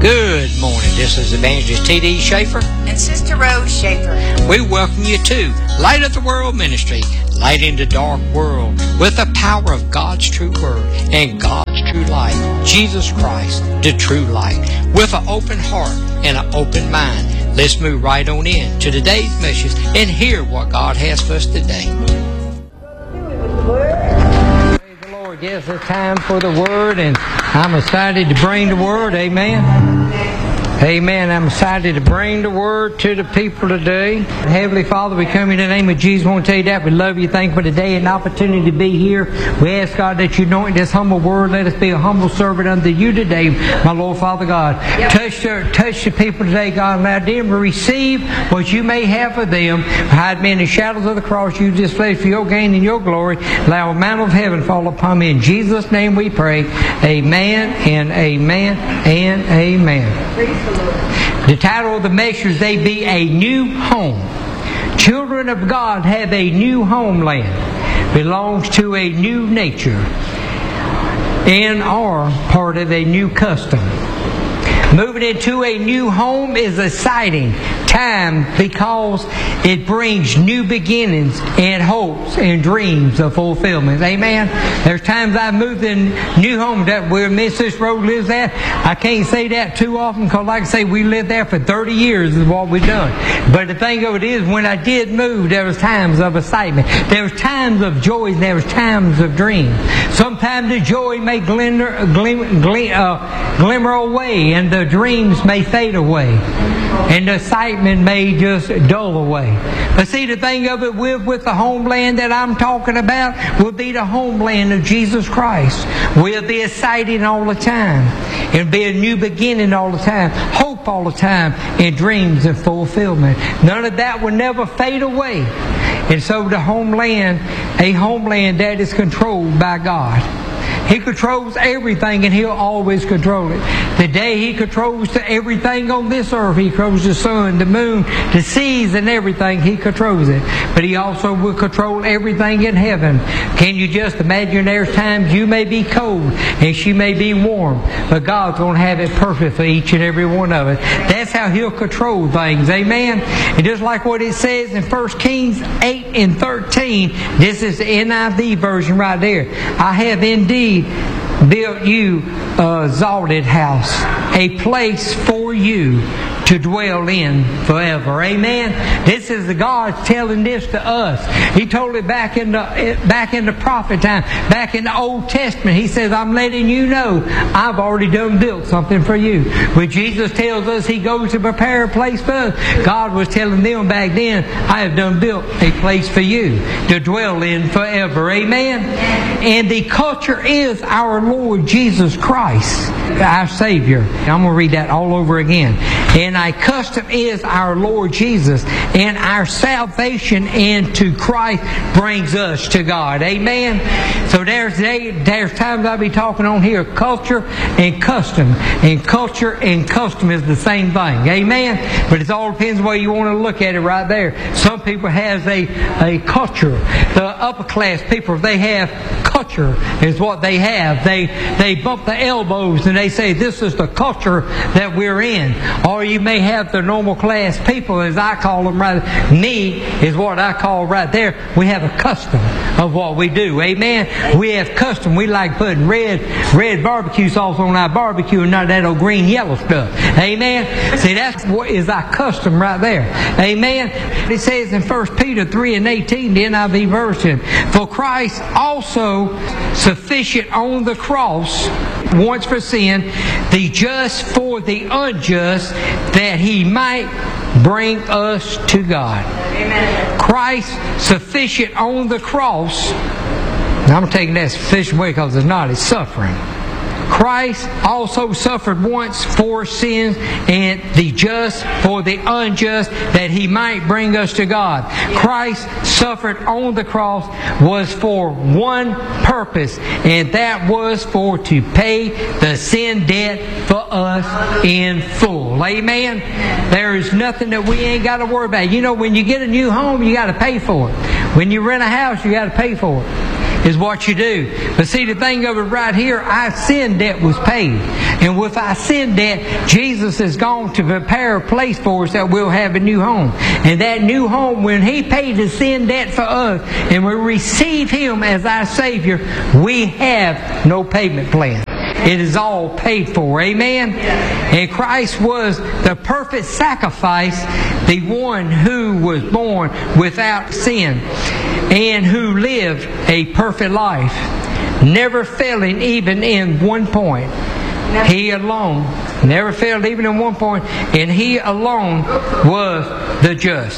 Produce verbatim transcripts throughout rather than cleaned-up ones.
Good morning. This is Evangelist T D Schaefer and Sister Rose Schaefer. We welcome you to Light of the World Ministry, light in the dark world, with the power of God's true word and God's true light, Jesus Christ, the true light, with an open heart and an open mind. Let's move right on in to today's message and hear what God has for us today. Praise the Lord. Yes, it's time for the word, and I'm excited to bring the word. Amen. Amen. I'm excited to bring the word to the people today. Heavenly Father, we come in the name of Jesus. I want to tell you that we love you. Thank you for today and the opportunity to be here. We ask, God, that you anoint this humble word. Let us be a humble servant unto you today, my Lord, Father God. Yep. Touch, the, touch the people today, God. Allow them to receive what you may have for them. Hide me in the shadows of the cross. Use this place for your gain and your glory. Allow a mantle of heaven fall upon me. In Jesus' name we pray. Amen and amen and amen. Praise the Lord. The title of the message, they be a new home. Children of God have a new homeland. Belongs to a new nature. And are part of a new custom. Moving into a new home is exciting time because it brings new beginnings and hopes and dreams of fulfillment. Amen. There's times I moved in new home that where Missus Road lives at. I can't say that too often because, like I say, we lived there for thirty years is what we've done. But the thing of it is, when I did move, there was times of excitement. There was times of joy and there was times of dreams. Sometimes the joy may glimmer, glim, glim, uh, glimmer away and the dreams may fade away. And the excitement may just dull away. But see, the thing of it with, with the homeland that I'm talking about will be the homeland of Jesus Christ. We'll be exciting all the time. It'll be a new beginning all the time. Hope all the time. And dreams of fulfillment. None of that will never fade away. And so the homeland, a homeland that is controlled by God. He controls everything and He'll always control it. Today He controls everything on this earth. He controls the sun, the moon, the seas and everything. He controls it. But He also will control everything in heaven. Can you just imagine there's times you may be cold and she may be warm. But God's going to have it perfect for each and every one of us. That's how He'll control things. Amen. And just like what it says in First Kings eight and thirteen. This is the N I V version right there. I have indeed built you a exalted house, a place for you to dwell in forever. Amen. This is the God telling this to us. He told it back in the back in the prophet time, back in the Old Testament. He says, I'm letting you know I've already done built something for you. When Jesus tells us He goes to prepare a place for us, God was telling them back then, I have done built a place for you to dwell in forever. Amen. And the culture is our Lord Jesus Christ, our Savior. I'm going to read that all over again. And our custom is our Lord Jesus, and our salvation into Christ brings us to God. Amen. So there's there's times I'll be talking on here, culture and custom, and culture and custom is the same thing. Amen. But it all depends where you want to look at it right there. Some people has a a culture. The upper class people, they have culture is what they have. They they bump the elbows and they say this is the culture that we're in. Or you may have the normal class people, as I call them. Right, me is what I call right there. We have a custom of what we do. Amen. We have custom. We like putting red red barbecue sauce on our barbecue and not that old green yellow stuff. Amen. See, that's what is our custom right there. Amen. It says in First Peter three and eighteen, the N I V version, for Christ also sufficient on the cross once for sin, the just for the unjust, that He might bring us to God. Amen. Christ sufficient on the cross. Now I'm taking that sufficient away because it's not. It's suffering. Christ also suffered once for sins, and the just for the unjust, that He might bring us to God. Christ suffered on the cross was for one purpose, and that was for to pay the sin debt for us in full. Amen. There is nothing that we ain't got to worry about. You know, when you get a new home, you got to pay for it. When you rent a house, you got to pay for it. is what you do. But see, the thing of it right here, our sin debt was paid. And with our sin debt, Jesus has gone to prepare a place for us that we'll have a new home. And that new home, when He paid the sin debt for us, and we receive Him as our Savior, we have no payment plan. It is all paid for. Amen? And Christ was the perfect sacrifice, the one who was born without sin and who lived a perfect life, never failing even in one point. He alone never failed even in one point, and He alone was the just.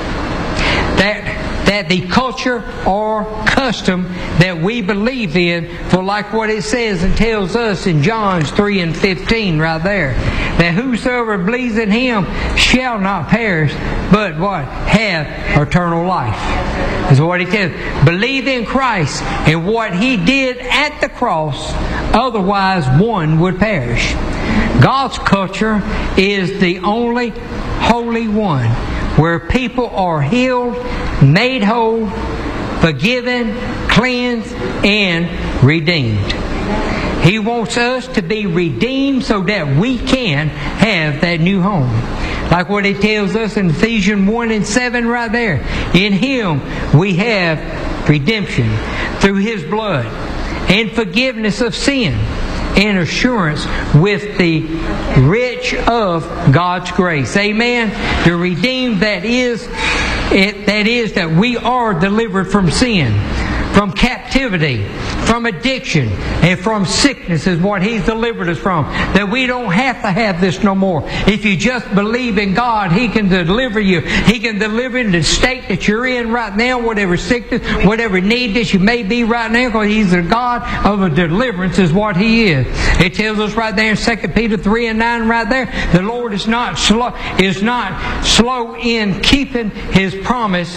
That that the culture or custom that we believe in, for like what it says and tells us in John three and fifteen right there, that whosoever believes in Him shall not perish, but what? Have eternal life. That's what He says. Believe in Christ and what He did at the cross, otherwise one would perish. God's culture is the only holy one, where people are healed, made whole, forgiven, cleansed, and redeemed. He wants us to be redeemed so that we can have that new home. Like what it tells us in Ephesians one and seven right there. In Him we have redemption through His blood and forgiveness of sin and assurance with the rich of God's grace. Amen. The redeemed, that is, it, that is that we are delivered from sin, from captivity, from addiction, and from sickness is what He's delivered us from. That we don't have to have this no more. If you just believe in God, He can deliver you. He can deliver you in the state that you're in right now, whatever sickness, whatever need that you may be right now, because He's the God of a deliverance is what He is. It tells us right there in Second Peter three and nine right there, the Lord is not slow, is not slow in keeping His promise,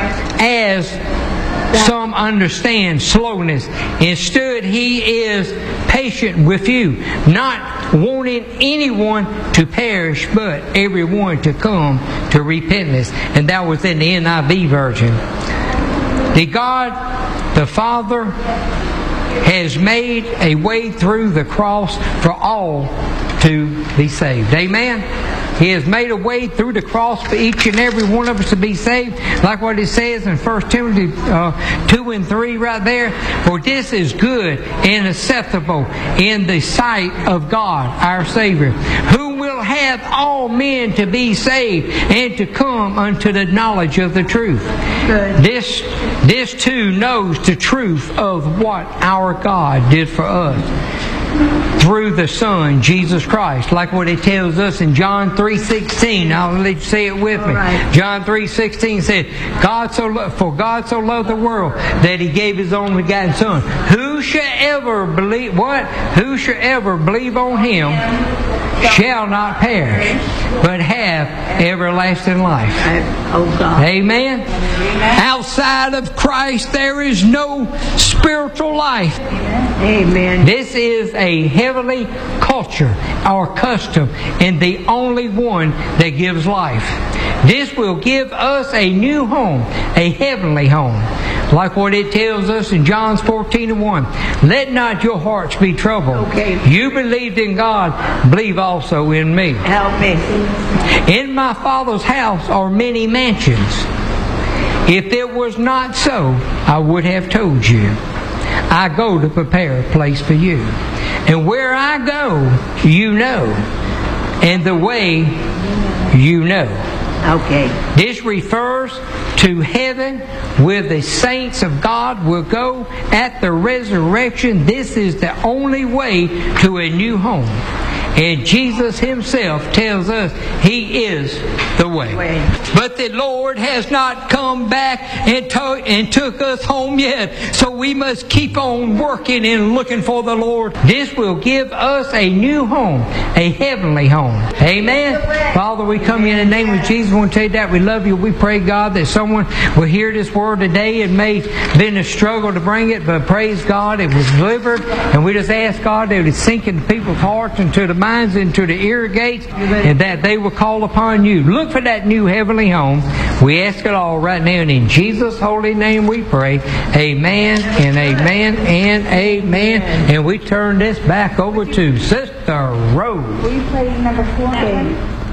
as some understand slowness. Instead, He is patient with you, not wanting anyone to perish, but everyone to come to repentance. And that was in the N I V version. The God, the Father, has made a way through the cross for all to be saved. Amen? He has made a way through the cross for each and every one of us to be saved. Like what it says in First Timothy uh, two and three right there. For this is good and acceptable in the sight of God, our Savior, who will have all men to be saved and to come unto the knowledge of the truth. Good. This, this too knows the truth of what our God did for us through the Son, Jesus Christ. Like what it tells us in John three sixteen. I'll let you say it with me. Right. John three sixteen said, God so lo- For God so loved the world that He gave His only begotten Son. Who shall ever believe, what? Who shall ever believe on Him shall not perish, but have everlasting life. Oh God. Amen. Amen. Outside of Christ there is no spiritual life. Amen. This is a heavenly culture or custom, and the only one that gives life. This will give us a new home, a heavenly home. Like what it tells us in John fourteen and one. Let not your hearts be troubled. Okay. You believed in God, believe also in me. Help me. In my Father's house are many mansions. If it was not so, I would have told you. I go to prepare a place for you. And where I go, you know. And the way, you know. Okay. This refers to heaven, where the saints of God will go at the resurrection. This is the only way to a new home. And Jesus Himself tells us He is the way. But the Lord has not come back and, to- and took us home yet. So we must keep on working and looking for the Lord. This will give us a new home, a heavenly home. Amen. Father, we come in the name of Jesus. We want to tell you that we love you. We pray, God, that someone will hear this word today. It may have been a struggle to bring it, but praise God, it was delivered. And we just ask God that it would sink into people's hearts and to the minds into the ear gates, and that they will call upon you. Look for that new heavenly home. We ask it all right now, and in Jesus' holy name we pray. Amen and amen and amen. And we turn this back over to Sister Rose. Will you play number four?